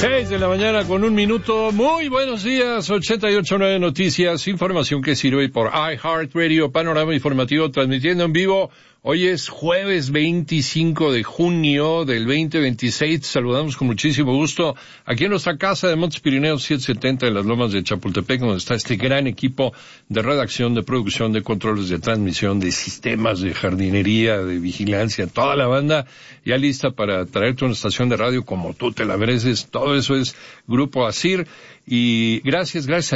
6:01 a.m. Muy buenos días. 88.9 Noticias, información que sirve por iHeartRadio, panorama informativo transmitiendo en vivo. Hoy es jueves 25 de junio del 2026. Saludamos con muchísimo gusto aquí en nuestra casa de Montes Pirineos 770 en las Lomas de Chapultepec, donde está este gran equipo de redacción, de producción, de controles de transmisión, de sistemas de jardinería, de vigilancia, toda la banda ya lista para traerte una estación de radio como tú te la mereces. Todo eso es Grupo ASIR. Y gracias a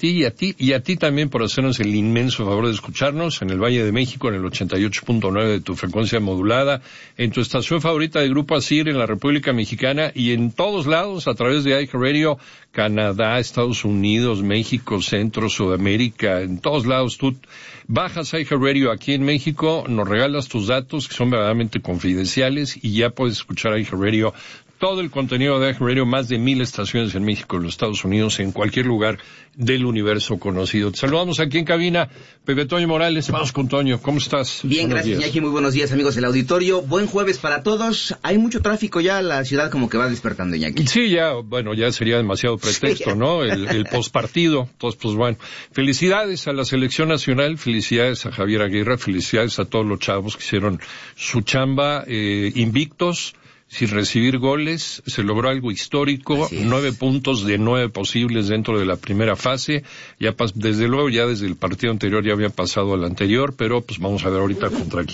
ti también por hacernos el inmenso favor de escucharnos en el Valle de México en el 88.9 de tu frecuencia modulada, en tu estación favorita de Grupo ASIR en la República Mexicana y en todos lados a través de iHeartRadio, Canadá, Estados Unidos, México, Centro, Sudamérica, en todos lados. Tú bajas iHeartRadio aquí en México, nos regalas tus datos que son verdaderamente confidenciales y ya puedes escuchar iHeartRadio. Todo el contenido de iHeartRadio, más de 1,000 estaciones en México, en los Estados Unidos, en cualquier lugar del universo conocido. Te saludamos aquí en cabina, Pepe Toño Morales. Vamos con Toño, ¿cómo estás? Bien, gracias, Iñaki. Muy buenos días, amigos del auditorio. Buen jueves para todos. Hay mucho tráfico ya, la ciudad como que va despertando, Iñaki. Sí, ya sería demasiado pretexto, sí. ¿No? El postpartido. Entonces, pues bueno, felicidades a la selección nacional, felicidades a Javier Aguirre, felicidades a todos los chavos que hicieron su chamba, invictos, sin recibir goles. Se logró algo histórico, 9 puntos de 9 posibles dentro de la primera fase. Ya desde luego, ya desde el partido anterior ya había pasado al anterior, pero pues vamos a ver ahorita contra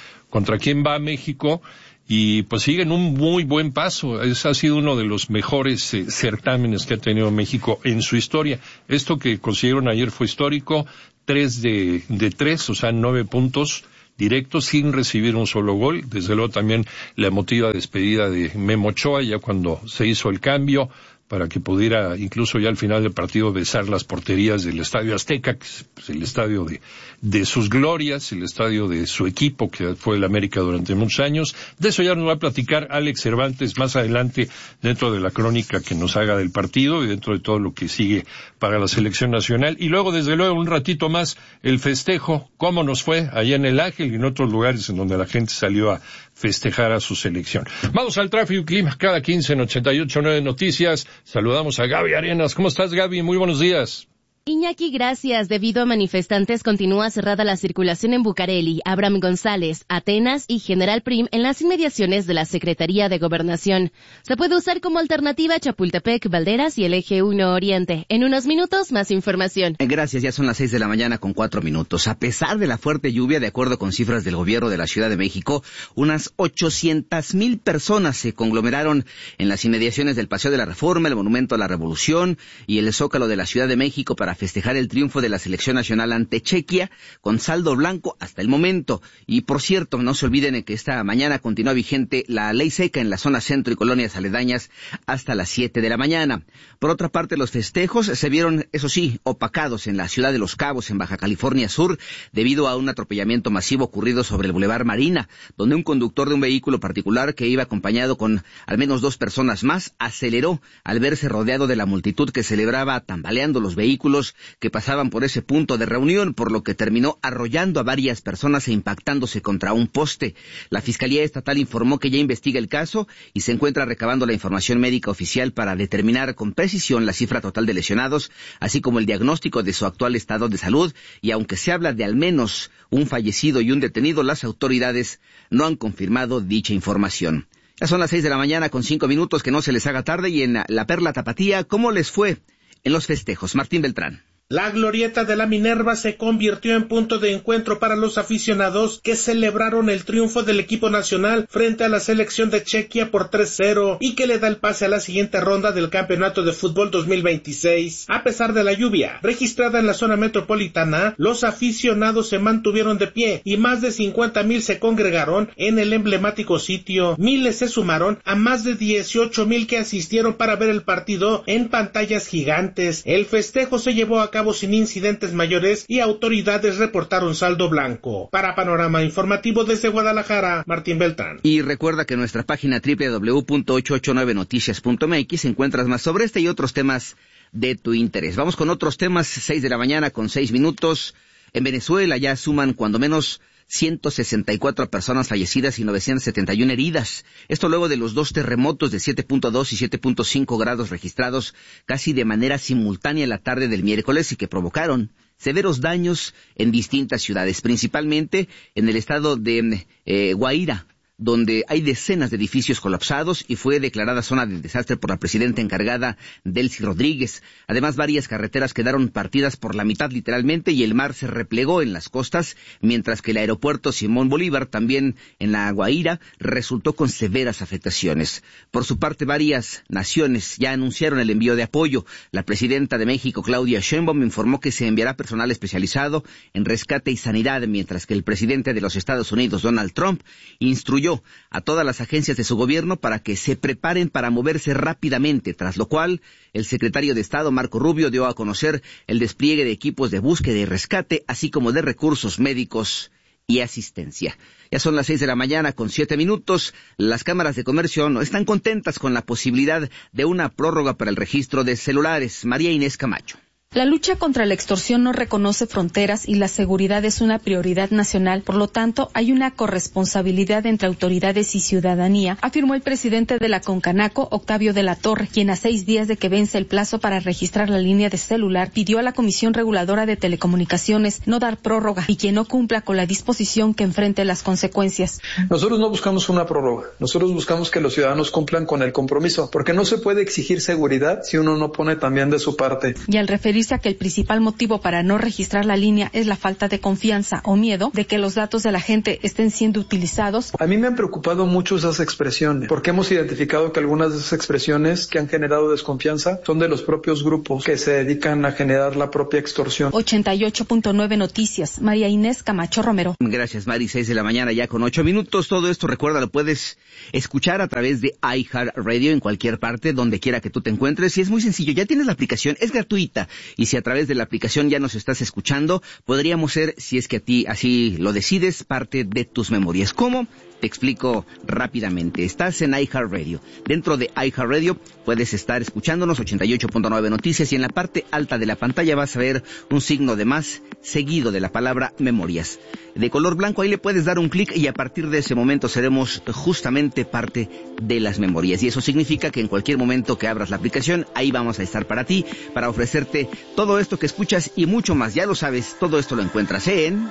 quién va México. Y pues siguen un muy buen paso. Ese ha sido uno de los mejores certámenes que ha tenido México en su historia. Esto que consiguieron ayer fue histórico, 3 de 3, o sea, 9 puntos directo sin recibir un solo gol. Desde luego también la emotiva despedida de Memo Ochoa ya cuando se hizo el cambio para que pudiera incluso ya al final del partido besar las porterías del Estadio Azteca, que es pues, el estadio de sus glorias, el estadio de su equipo, que fue el América durante muchos años. De eso ya nos va a platicar Alex Cervantes más adelante dentro de la crónica que nos haga del partido y dentro de todo lo que sigue para la selección nacional. Y luego, desde luego, un ratito más, el festejo, cómo nos fue allá en el Ángel y en otros lugares en donde la gente salió a festejar a su selección. Vamos al tráfico y clima cada 15 en 88.9 Noticias. Saludamos a Gaby Arenas. ¿Cómo estás, Gaby? Muy buenos días. Iñaki, gracias. Debido a manifestantes, continúa cerrada la circulación en Bucareli, Abraham González, Atenas y General Prim en las inmediaciones de la Secretaría de Gobernación. Se puede usar como alternativa Chapultepec, Valderas y el Eje 1 Oriente. En unos minutos, más información. Gracias, ya son las 6:04 a.m. A pesar de la fuerte lluvia, de acuerdo con cifras del gobierno de la Ciudad de México, unas 800,000 personas se conglomeraron en las inmediaciones del Paseo de la Reforma, el Monumento a la Revolución y el Zócalo de la Ciudad de México para festejar el triunfo de la selección nacional ante Chequia con saldo blanco hasta el momento. Y por cierto, no se olviden que esta mañana continúa vigente la ley seca en la zona centro y colonias aledañas hasta las 7 de la mañana. Por otra parte, los festejos se vieron, eso sí, opacados en la ciudad de Los Cabos, en Baja California Sur, debido a un atropellamiento masivo ocurrido sobre el Boulevard Marina, donde un conductor de un vehículo particular que iba acompañado con al menos 2 personas más aceleró al verse rodeado de la multitud que celebraba tambaleando los vehículos que pasaban por ese punto de reunión, por lo que terminó arrollando a varias personas e impactándose contra un poste. La Fiscalía Estatal informó que ya investiga el caso y se encuentra recabando la información médica oficial para determinar con precisión la cifra total de lesionados, así como el diagnóstico de su actual estado de salud, y aunque se habla de al menos un fallecido y un detenido, las autoridades no han confirmado dicha información. Ya son las 6:05 a.m, que no se les haga tarde, y en la Perla Tapatía, ¿cómo les fue en los festejos? Martín Beltrán. La glorieta de la Minerva se convirtió en punto de encuentro para los aficionados que celebraron el triunfo del equipo nacional frente a la selección de Chequia por 3-0 y que le da el pase a la siguiente ronda del Campeonato de Fútbol 2026. A pesar de la lluvia registrada en la zona metropolitana, los aficionados se mantuvieron de pie y más de 50,000 se congregaron en el emblemático sitio. Miles se sumaron a más de 18,000 que asistieron para ver el partido en pantallas gigantes. El festejo se llevó a cabo sin incidentes mayores y autoridades reportaron saldo blanco. Para Panorama Informativo desde Guadalajara, Martín Beltrán. Y recuerda que en nuestra página www.889noticias.mx encuentras más sobre este y otros temas de tu interés. Vamos con otros temas, 6:06 a.m. En Venezuela ya suman cuando menos 164 personas fallecidas y 971 heridas. Esto luego de los 2 terremotos de 7.2 y 7.5 grados registrados casi de manera simultánea la tarde del miércoles y que provocaron severos daños en distintas ciudades, principalmente en el estado de Guaira, donde hay decenas de edificios colapsados y fue declarada zona de desastre por la presidenta encargada, Delcy Rodríguez. Además, varias carreteras quedaron partidas por la mitad literalmente y el mar se replegó en las costas, mientras que el aeropuerto Simón Bolívar, también en la Guaira, resultó con severas afectaciones. Por su parte, varias naciones ya anunciaron el envío de apoyo. La presidenta de México, Claudia Sheinbaum, informó que se enviará personal especializado en rescate y sanidad, mientras que el presidente de los Estados Unidos, Donald Trump, instruyó a todas las agencias de su gobierno para que se preparen para moverse rápidamente, tras lo cual el secretario de Estado, Marco Rubio, dio a conocer el despliegue de equipos de búsqueda y rescate, así como de recursos médicos y asistencia. Ya son las 6 de la mañana con 7 minutos. Las cámaras de comercio no están contentas con la posibilidad de una prórroga para el registro de celulares. María Inés Camacho. La lucha contra la extorsión no reconoce fronteras y la seguridad es una prioridad nacional. Por lo tanto, hay una corresponsabilidad entre autoridades y ciudadanía, afirmó el presidente de la Concanaco, Octavio de la Torre, quien a 6 días de que vence el plazo para registrar la línea de celular, pidió a la Comisión Reguladora de Telecomunicaciones no dar prórroga y quien no cumpla con la disposición que enfrente las consecuencias. Nosotros no buscamos una prórroga, nosotros buscamos que los ciudadanos cumplan con el compromiso, porque no se puede exigir seguridad si uno no pone también de su parte. Y al referirse a que el principal motivo para no registrar la línea es la falta de confianza o miedo de que los datos de la gente estén siendo utilizados. A mí me han preocupado mucho esas expresiones, porque hemos identificado que algunas de esas expresiones que han generado desconfianza son de los propios grupos que se dedican a generar la propia extorsión. 88.9 Noticias, María Inés Camacho Romero. Gracias, Mari. 6 de la mañana ya con 8 minutos. Todo esto, recuerda, lo puedes escuchar a través de iHeartRadio en cualquier parte, donde quiera que tú te encuentres. Y es muy sencillo, ya tienes la aplicación, es gratuita. Y si a través de la aplicación ya nos estás escuchando, podríamos ser, si es que a ti así lo decides, parte de tus memorias. ¿Cómo? Te explico rápidamente. Estás en iHeartRadio. Dentro de iHeartRadio puedes estar escuchándonos, 88.9 Noticias, y en la parte alta de la pantalla vas a ver un signo de más seguido de la palabra memorias. De color blanco, ahí le puedes dar un clic y a partir de ese momento seremos justamente parte de las memorias. Y eso significa que en cualquier momento que abras la aplicación, ahí vamos a estar para ti, para ofrecerte todo esto que escuchas y mucho más. Ya lo sabes, todo esto lo encuentras en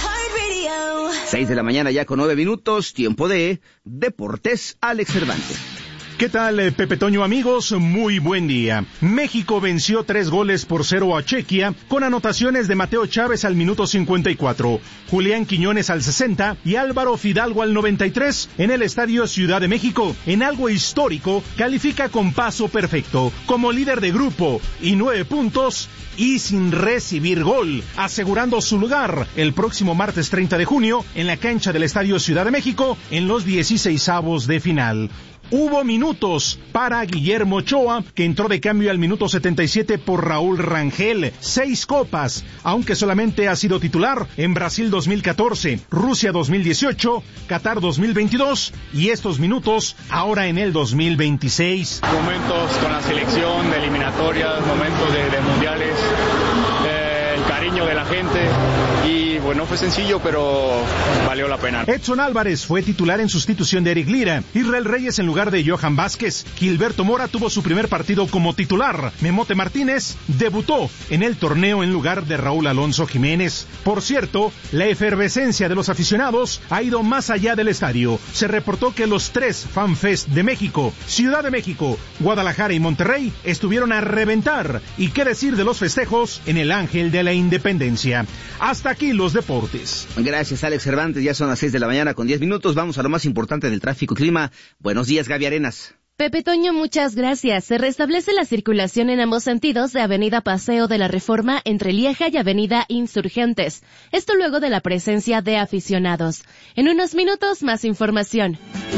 6 de la mañana ya con 9 minutos, tiempo de Deportes, Alex Cervantes. ¿Qué tal, Pepe Toño, amigos? Muy buen día. México venció 3-0 a Chequia con anotaciones de Mateo Chávez al minuto 54, Julián Quiñones al 60 y Álvaro Fidalgo al 93 en el Estadio Ciudad de México. En algo histórico, califica con paso perfecto, como líder de grupo y 9 puntos y sin recibir gol, asegurando su lugar el próximo martes 30 de junio en la cancha del Estadio Ciudad de México en los 16avos de final. Hubo minutos para Guillermo Ochoa, que entró de cambio al minuto 77 por Raúl Rangel. 6 copas, aunque solamente ha sido titular en Brasil 2014, Rusia 2018, Qatar 2022 y estos minutos ahora en el 2026. Momentos con la selección, de eliminatorias, momentos de mundiales, el cariño de la gente. Y bueno, fue sencillo, pero valió la pena. Edson Álvarez fue titular en sustitución de Eric Lira, Israel Reyes en lugar de Johan Vázquez, Gilberto Mora tuvo su primer partido como titular, Memote Martínez debutó en el torneo en lugar de Raúl Alonso Jiménez. Por cierto, la efervescencia de los aficionados ha ido más allá del estadio. Se reportó que los 3 FanFest de México, Ciudad de México, Guadalajara y Monterrey estuvieron a reventar. Y qué decir de los festejos en el Ángel de la Independencia. Hasta aquí los deportes. Gracias, Alex Cervantes. Ya son las 6 de la mañana con 10 minutos. Vamos a lo más importante del tráfico y clima. Buenos días, Gaby Arenas. Pepe Toño, muchas gracias. Se restablece la circulación en ambos sentidos de Avenida Paseo de la Reforma entre Lieja y Avenida Insurgentes. Esto luego de la presencia de aficionados. En unos minutos, más información.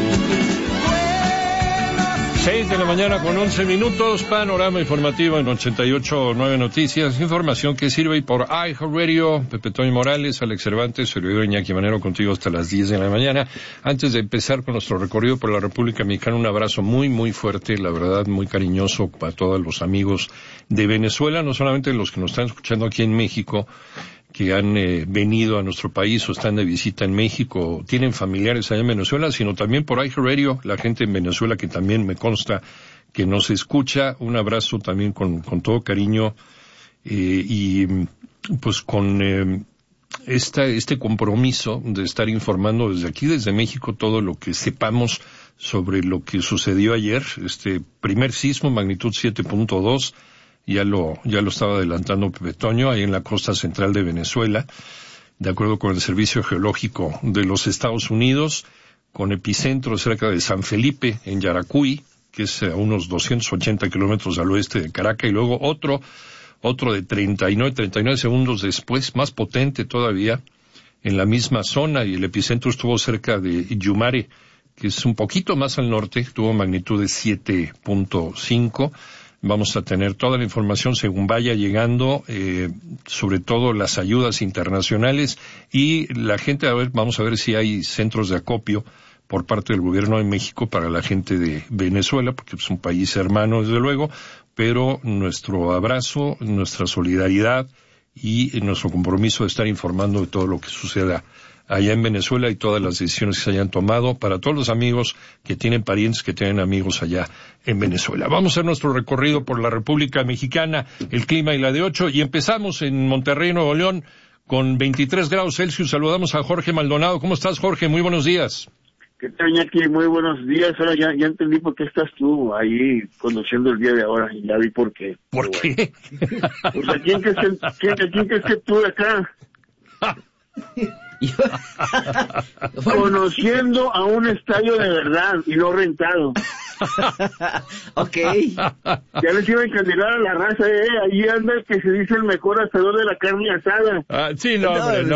6 de la mañana con 11 minutos, panorama informativo en 88.9 Noticias, información que sirve por iHeartRadio. Pepe Toño Morales, Alex Cervantes, servidor Iñaki Manero, contigo hasta las 10 de la mañana. Antes de empezar con nuestro recorrido por la República Mexicana, un abrazo muy, muy fuerte, la verdad, muy cariñoso para todos los amigos de Venezuela, no solamente los que nos están escuchando aquí en México, que han venido a nuestro país o están de visita en México, tienen familiares allá en Venezuela, sino también por iHeartRadio, la gente en Venezuela que también me consta que nos escucha. Un abrazo también con todo cariño, y pues con este compromiso de estar informando desde aquí, desde México, todo lo que sepamos sobre lo que sucedió ayer, este primer sismo, magnitud 7.2, ya lo estaba adelantando Pepe Toño, ahí en la costa central de Venezuela, de acuerdo con el Servicio Geológico de los Estados Unidos, con epicentro cerca de San Felipe, en Yaracuy, que es a unos 280 kilómetros al oeste de Caracas, y luego otro de 39 segundos después, más potente todavía, en la misma zona, y el epicentro estuvo cerca de Yumare, que es un poquito más al norte, tuvo magnitud de 7.5. Vamos a tener toda la información según vaya llegando, sobre todo las ayudas internacionales y la gente, vamos a ver si hay centros de acopio por parte del gobierno de México para la gente de Venezuela, porque es un país hermano, desde luego, pero nuestro abrazo, nuestra solidaridad y nuestro compromiso de estar informando de todo lo que suceda allá en Venezuela y todas las decisiones que se hayan tomado para todos los amigos que tienen parientes, que tienen amigos allá en Venezuela. Vamos a hacer nuestro recorrido por la República Mexicana, el clima y la de 8, y empezamos en Monterrey, Nuevo León, con 23 grados Celsius. Saludamos a Jorge Maldonado. ¿Cómo estás, Jorge? Muy buenos días. ¿Qué tal, Iñaki? Muy buenos días. Ahora ya entendí por qué estás tú ahí conduciendo el día de ahora. Ya vi por qué. ¿Por qué? Pues ¿a quién crees que tú de acá? Conociendo a un estadio de verdad y no rentado. Ok. Ya les iba a encandilar a la raza, ahí anda el que se dice el mejor asador de la carne asada. Sí, no.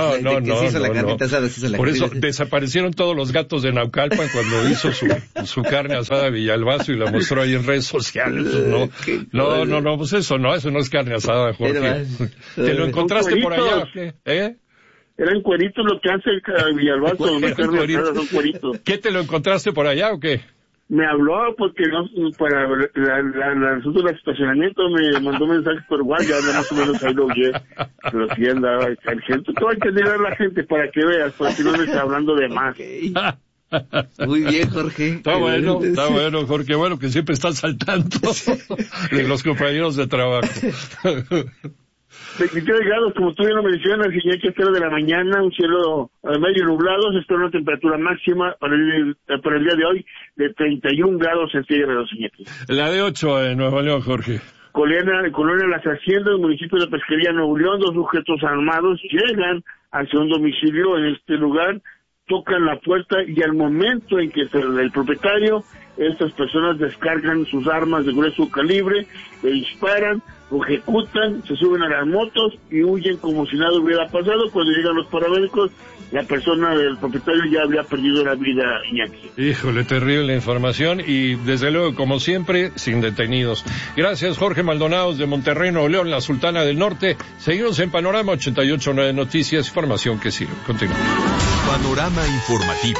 Por eso desaparecieron todos los gatos de Naucalpan cuando hizo su carne asada Villalbazo y la mostró ahí en redes sociales. No, pues eso no es carne asada, Jorge. ¿Te lo encontraste por allá o qué? Eran cueritos lo que hace el Villalbazo, no carne asada, son cueritos. ¿Qué, te lo encontraste por allá o qué? Me habló porque para el asunto del estacionamiento me mandó mensajes por WhatsApp, ya más o menos ahí lo oye, pero sí andaba el gente. Todo hay que entender a la gente para que veas, porque no me está hablando de más. Muy bien, Jorge. Está bueno, Jorge, bueno que siempre estás al tanto de los compañeros de trabajo. 23 grados, como tú bien lo mencionas, Iñaki, a de la mañana, un cielo medio nublado, se espera una temperatura máxima para el día de hoy de 31 grados centígrados, Iñaki. La de 8 en Nuevo León, Jorge. Colonia Las Haciendas, municipio de Pesquería, Nuevo León, 2 sujetos armados llegan hacia un domicilio en este lugar, tocan la puerta y al momento en que el propietario, estas personas descargan sus armas de grueso calibre, le disparan, lo ejecutan, se suben a las motos y huyen como si nada hubiera pasado. Cuando llegan los paramédicos, la persona del propietario ya había perdido la vida, Iñaki. Híjole, terrible información y desde luego, como siempre, sin detenidos. Gracias, Jorge Maldonado de Monterrey, Nuevo León, la Sultana del Norte. Seguimos en Panorama 88.9 Noticias, información que sirve. Continuamos. Panorama informativo.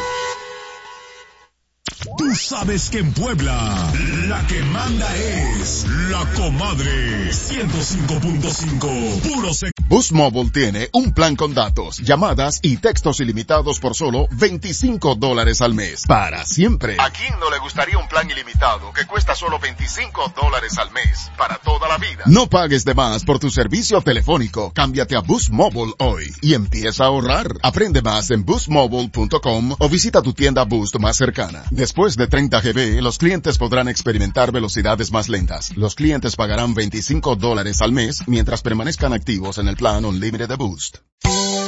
Tú sabes que en Puebla la que manda es La Comadre 105.5 puro Boost Mobile tiene un plan con datos, llamadas y textos ilimitados por solo $25 al mes. Para siempre. ¿A quién no le gustaría un plan ilimitado que cuesta solo $25 al mes? Para toda la vida. No pagues de más por tu servicio telefónico. Cámbiate a Boost Mobile hoy y empieza a ahorrar. Aprende más en boostmobile.com o visita tu tienda Boost más cercana. Después de 30 GB, los clientes podrán experimentar velocidades más lentas. Los clientes pagarán $25 al mes mientras permanezcan activos en el plan Unlimited de Boost.